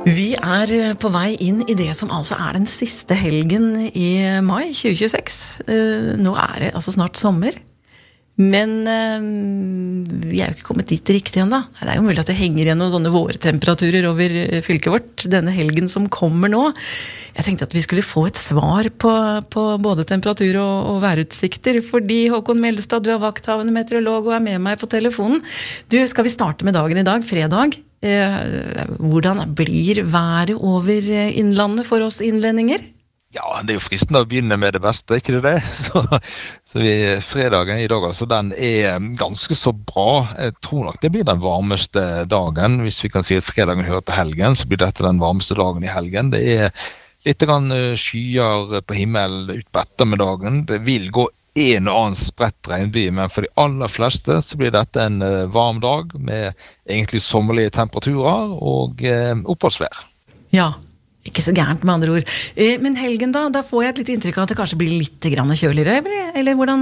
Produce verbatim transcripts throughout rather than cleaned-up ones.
Vi er på vei inn i det som altså er den siste helgen i mai tjue tjueseks. Nå er det altså snart sommer, men vi er jo ikke kommet dit riktig ennå. Det er jo mulig at det henger igjen noen sånne vårtemperaturer over fylket vårt denne helgen som kommer nå. Jeg tenkte at vi skulle få et svar på, på både temperatur og, og værutsikter, fordi Håkon Mellestad, du er vakthavende meteorolog og er med meg på telefonen. Du, skal vi starte med dagen i dag, fredag? Hvordan blir været over innlandet for oss innlendinger? Ja, det er jo fristende å begynne med det beste, ikke det det? Så, så vi, fredagen i dag, altså, den er ganske så bra. Jeg tror nok det blir den varmeste dagen. Hvis vi kan si at fredagen hører til helgen, så blir dette den varmeste dagen i helgen. Det er litt grann skyer på himmelen ut på ettermiddagen. Det vil gå en og annen spredt regnby, men for de aller fleste så blir dette en varm dag med egentlig sommerlige temperaturer og eh, oppholdsvær. Ja, ikke så gærent med andre ord. Eh, men helgen da, da får jeg et litt inntrykk av at det kanskje blir litt grann kjøligere, eller, eller hvordan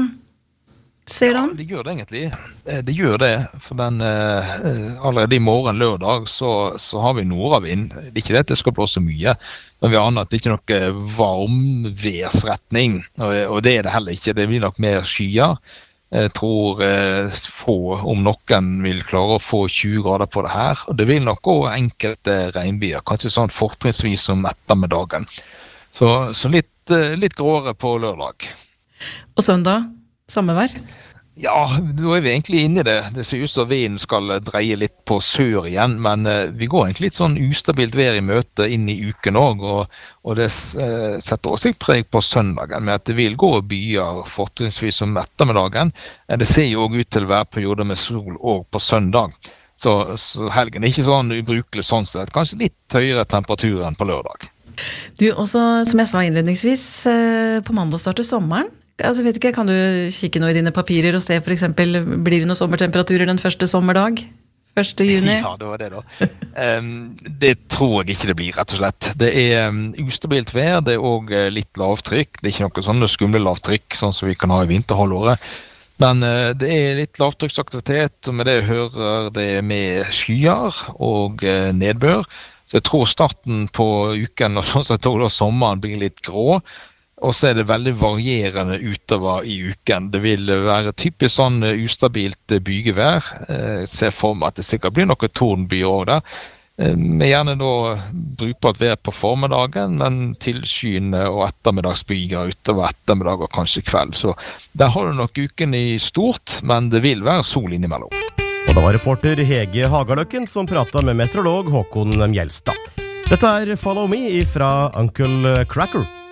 ser du den? Ja, det gjør det egentlig. Det gjør det, for den, eh, allerede i morgen lørdag så, så har vi nordavind. Det er ikke det at det skal blåse mye, men vi aner at det ikke er noe varmværsretning, og, og det er det heller ikke. Det blir nok mer skyer. Jeg tror eh, få, om noen vil klare å få tjue grader på det her, og det vil nok gå enkelte regnbyer, kanskje sånn fortrinnsvis om ettermiddagen. Så, så litt, litt gråere på lørdag. Og søndag, samme vær? Ja, nå er vi egentlig inne i det. Det ser ut som vinden skal dreie litt på sør igjen, men uh, vi går egentlig litt sånn ustabilt vær i møte inn i uken også, og, og det uh, setter også et preg på søndagen, med at det vil gå byer fortrinnsvis om ettermiddagen. Uh, det ser jo også ut til værperioder med sol også på søndag, så, så helgen er ikke sånn ubrukelig sånn sett. Kanskje litt høyere temperatur enn på lørdag. Du, også som jeg sa innledningsvis, uh, på mandag starter sommeren. Altså, vet ikke, kan du kikke nå i dine papirer og se for eksempel, blir det noen sommertemperaturer den første sommerdag? første juni? Ja, det var det da. um, det tror jeg ikke det blir, rett og slett. Det er um, ustabilt vær, det er også uh, litt lavtrykk. Det er ikke noe sånn skumle lavtrykk, sånn som vi kan ha i vinterhalvåret. Men uh, det er litt lavtrykksaktivitet, og med det hører det med skyer og uh, nedbør. Så jeg tror starten på uken, og sånn som jeg tror da sommeren blir litt grå, og så er det veldig varierende utover i uken. Det vil være typisk sånn ustabilt bygevær. Jeg ser for meg at det sikkert blir noe tordenbyer også der. Med gjerne da brukbart vær på formiddagen, men tilskyende og ettermiddagsbyer utover ettermiddag og kanskje kveld. Så der har du nok uken i stort, men det vil være sol innimellom. Og det var reporter Hege Hagaløkken som pratet med meteorolog Håkon Mjelstad. Dette er Follow Me fra Uncle Cracker.